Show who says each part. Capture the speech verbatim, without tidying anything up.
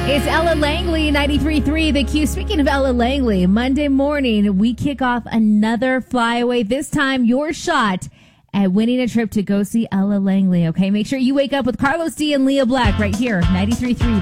Speaker 1: It's Ella Langley, ninety-three point three The Q. Speaking of Ella Langley, Monday morning, we kick off another flyaway. This time, your shot at winning a trip to go see Ella Langley, okay? Make sure you wake up with Carlos D and Leah Black right here, ninety-three point three